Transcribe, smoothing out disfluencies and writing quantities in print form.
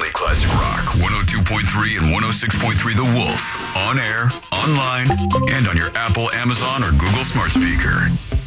only classic rock, 102.3 and 106.3 The Wolf. On air, online, and on your Apple, Amazon, or Google smart speaker.